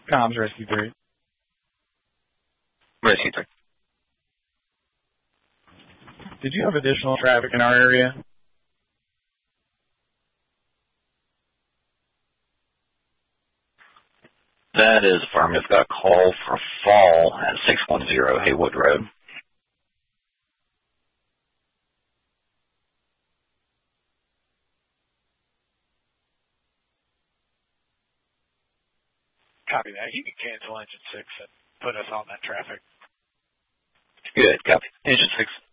Comms Rescue 3. Rescue 3. Did you have additional traffic in our area? That is affirmative. Got a call for fall at 610 Haywood Road. Copy that. You can cancel Engine 6 and put us on that traffic. Good. Copy. Engine 6.